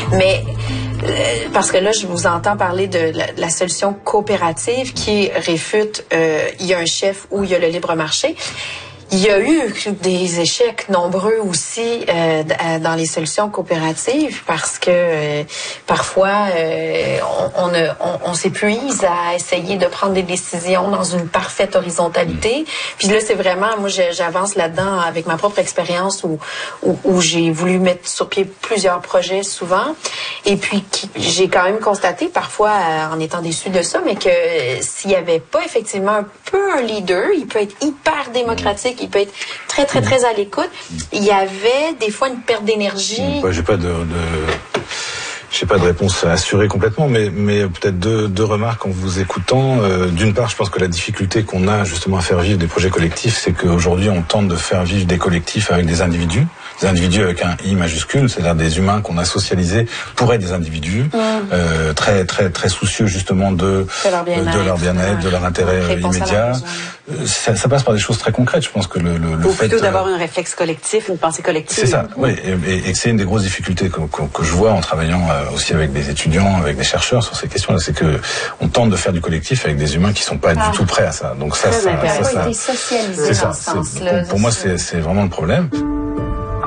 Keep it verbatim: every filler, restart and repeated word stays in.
Mais euh, parce que là, je vous entends parler de la, la solution coopérative qui réfute euh, il y a un chef ou il y a le libre marché. Il y a eu des échecs nombreux aussi euh, dans les solutions coopératives parce que euh, parfois euh, on, on, on, on s'épuise à essayer de prendre des décisions dans une parfaite horizontalité. Puis là, c'est vraiment, moi, j'avance là-dedans avec ma propre expérience où, où, où j'ai voulu mettre sur pied plusieurs projets souvent. Et puis, j'ai quand même constaté, parfois, euh, en étant déçu de ça, mais que euh, s'il y avait pas effectivement un peu un leader, il peut être hyper démocratique, il peut être très, très, très à l'écoute. Il y avait des fois une perte d'énergie. Ouais, j'ai pas de, de... J'ai pas de réponse assurée complètement, mais, mais peut-être deux, deux remarques en vous écoutant. Euh, d'une part, je pense que la difficulté qu'on a justement à faire vivre des projets collectifs, c'est qu'aujourd'hui, on tente de faire vivre des collectifs avec des individus. Des individus avec un I majuscule, c'est-à-dire des humains qu'on a socialisés pour être des individus, mmh. euh, très très très soucieux justement de de leur bien-être, de leur, bien-être, ouais. de leur intérêt euh, immédiat. Ça, ça passe par des choses très concrètes. Je pense que le, le, le ou fait plutôt d'avoir un réflexe collectif, une pensée collective. C'est ça, oui, et, et, et que c'est une des grosses difficultés que, que, que je vois en travaillant euh, aussi avec des étudiants, avec des chercheurs sur ces questions-là, c'est que on tente de faire du collectif avec des humains qui sont pas ah. du tout prêts à ça. Donc ça, ça, ça, ça, ça, ça, c'est ça. Pour, pour moi, c'est c'est vraiment le problème.